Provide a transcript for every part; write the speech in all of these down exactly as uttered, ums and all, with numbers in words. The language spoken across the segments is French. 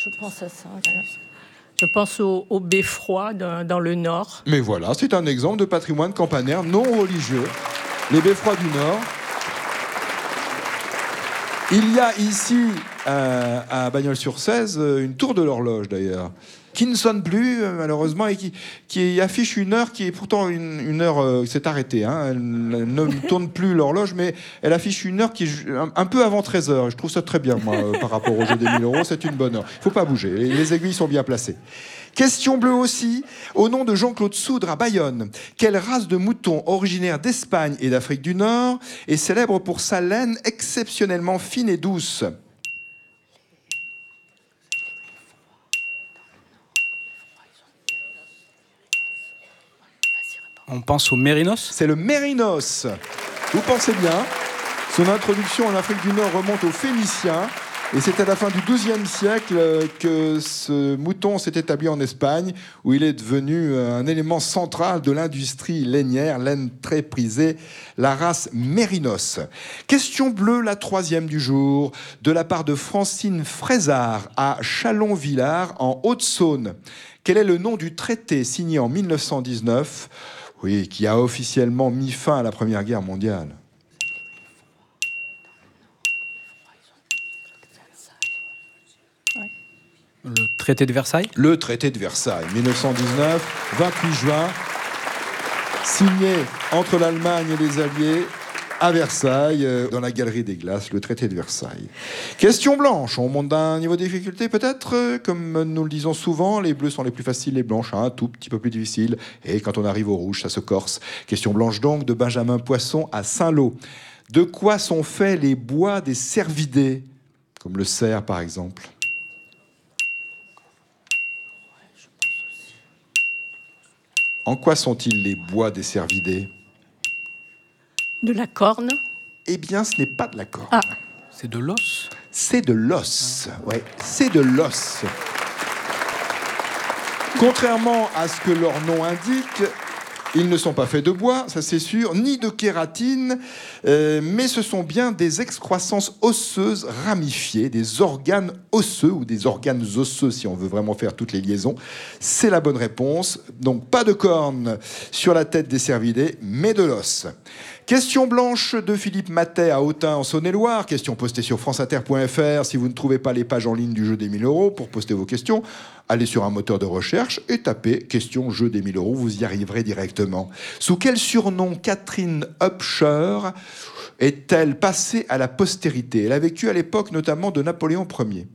Je pense à ça. Je pense au, au beffroi dans, dans le Nord. Mais voilà, c'est un exemple de patrimoine campanaire non religieux. Les beffrois du Nord. Il y a ici, euh, à Bagnols-sur-Cèze, une tour de l'horloge d'ailleurs, qui ne sonne plus malheureusement et qui, qui affiche une heure qui est pourtant une, une heure euh, s'est arrêtée. Hein. Elle ne tourne plus l'horloge, mais elle affiche une heure qui est un, un peu avant treize heures. Je trouve ça très bien, moi, euh, par rapport au jeu des mille euros. C'est une bonne heure. Il ne faut pas bouger. Les, les aiguilles sont bien placées. Question bleue aussi, au nom de Jean-Claude Soudre à Bayonne. Quelle race de mouton originaire d'Espagne et d'Afrique du Nord est célèbre pour sa laine exceptionnellement fine et douce? On pense au mérinos? C'est le mérinos. Vous pensez bien. Son introduction en Afrique du Nord remonte aux Phéniciens. Et c'est à la fin du douzième siècle que ce mouton s'est établi en Espagne, où il est devenu un élément central de l'industrie lainière, laine très prisée, la race mérinos. Question bleue, la troisième du jour, de la part de Francine Frézard à Chalon-Villars, en Haute-Saône. Quel est le nom du traité signé en mille neuf cent dix-neuf, oui, qui a officiellement mis fin à la Première Guerre mondiale? Le traité de Versailles? Le traité de Versailles, mille neuf cent dix-neuf, vingt-huit juin, signé entre l'Allemagne et les Alliés à Versailles, euh, dans la Galerie des Glaces, le traité de Versailles. Question blanche, on monte d'un niveau de difficulté peut-être, euh, comme nous le disons souvent, les bleus sont les plus faciles, les blanches un tout petit peu plus difficiles, et quand on arrive au rouge, ça se corse. Question blanche donc, de Benjamin Poisson à Saint-Lô. De quoi sont faits les bois des cervidés, comme le cerf par exemple? En quoi sont-ils les bois des cervidés? De la corne? Eh bien, ce n'est pas de la corne. Ah. C'est de l'os? C'est de l'os. Ouais, c'est de l'os. Contrairement à ce que leur nom indique, ils ne sont pas faits de bois, ça c'est sûr, ni de kératine, euh, mais ce sont bien des excroissances osseuses ramifiées, des organes osseux, ou des organes osseux si on veut vraiment faire toutes les liaisons. C'est la bonne réponse. Donc pas de cornes sur la tête des cervidés, mais de l'os. Question blanche de Philippe Matet à Autun en Saône-et-Loire. Question postée sur franceinter point f r. Si vous ne trouvez pas les pages en ligne du jeu des mille euros pour poster vos questions, allez sur un moteur de recherche et tapez question jeu des mille euros. Vous y arriverez directement. Sous quel surnom Catherine Upshur est-elle passée à la postérité? Elle a vécu à l'époque notamment de Napoléon Ier.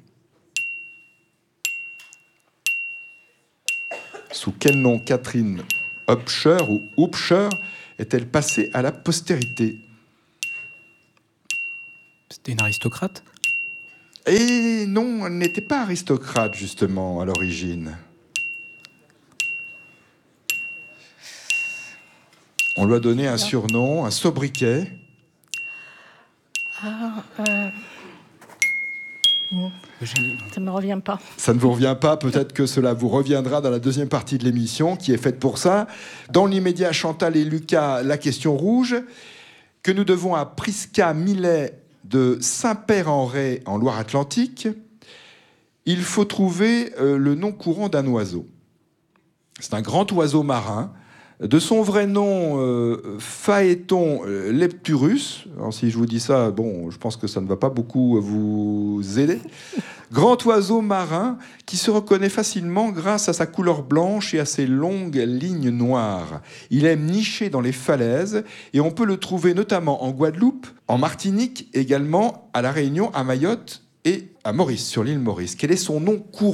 Sous quel nom Catherine Upshur ou Upshur est-elle passée à la postérité? C'était une aristocrate? Et non, elle n'était pas aristocrate, justement, à l'origine. On lui a donné un surnom, un sobriquet. Ah, euh... Ça ne me revient pas. Ça ne vous revient pas, peut-être que cela vous reviendra dans la deuxième partie de l'émission, qui est faite pour ça. Dans l'immédiat, Chantal et Lucas, la question rouge, que nous devons à Prisca Millet de Saint-Père-en-Retz, en Loire-Atlantique. Il faut trouver euh, le nom courant d'un oiseau. C'est un grand oiseau marin. De son vrai nom, euh, Phaéton euh, lepturus. Alors, si je vous dis ça, bon, je pense que ça ne va pas beaucoup vous aider. Grand oiseau marin qui se reconnaît facilement grâce à sa couleur blanche et à ses longues lignes noires. Il aime nicher dans les falaises et on peut le trouver notamment en Guadeloupe, en Martinique, également à La Réunion, à Mayotte et à Maurice, sur l'île Maurice. Quel est son nom courant ?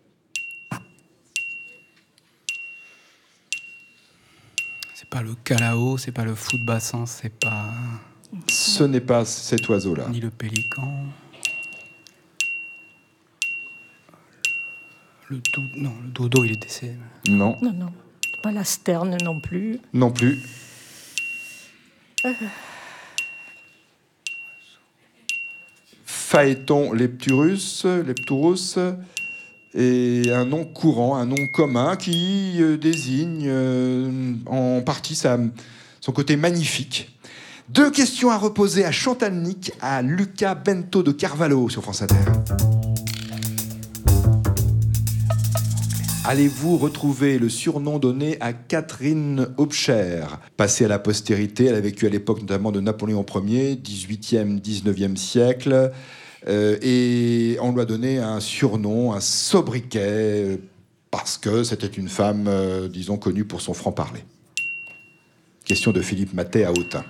C'est pas le calao, c'est pas le fou de bassin, c'est pas... Ce n'est pas cet oiseau-là. Ni le pélican. Le dodo, non, le dodo, il est décédé. Non. Non, non. Pas la sterne non plus. Non plus. Euh... Phaéton lepturus, lepturus, est un nom courant, un nom commun qui euh, désigne euh, en partie sa, son côté magnifique. Deux questions à reposer à Chantal Nick, à Lucas Bento de Carvalho sur France Inter. Allez-vous retrouver le surnom donné à Catherine Hopscher? Passée à la postérité, elle a vécu à l'époque notamment de Napoléon Ier, dix-huitième, dix-neuvième siècle, euh, et on lui a donné un surnom, un sobriquet, euh, parce que c'était une femme, euh, disons, connue pour son franc-parler. Question de Philippe Matet à Autun.